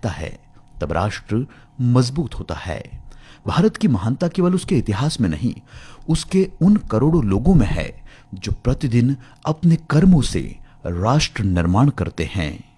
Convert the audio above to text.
रहता है, तब राष्ट्र मजबूत होता है। भारत की महानता केवल उसके इतिहास में नहीं, उसके उन करोड़ों लोगों में है जो प्रतिदिन अपने कर्मों से राष्ट्र निर्माण करते हैं।